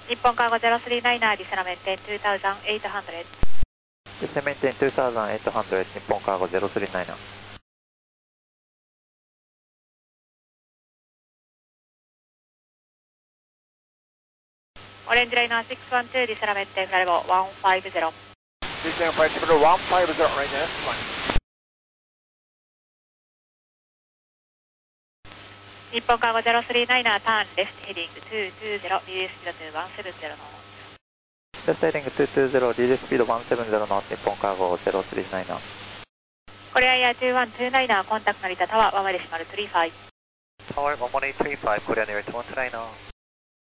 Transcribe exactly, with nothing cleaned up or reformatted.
日本カーゴゼロスリーナイナー、ディセラメンテンにせんはっぴゃく。 ディセメンテンにせんはっぴゃく、日本カーゴゼロスリーナイナー。 オレンジライナーろくいちに、ディセラメンテン、フラレボいちごゼロ。 Descend flight altimeter one five zero right now, that's fine. 日本カーゴゼロスリーナイナー、ターンレフトヘディングにひゃくにじゅう、リリースピードといちななゼロの。 レフトヘディングにひゃくにじゅう、リリーススピードいちななゼロの日本カーゴゼロスリーナイナー。 コリアエアにせんにじゅうきゅう、コンタクト成田タワー、ワンウェイデシマルさんじゅうご。 タワーいちいちさんじゅうご、コリアエアにせんにじゅうきゅう。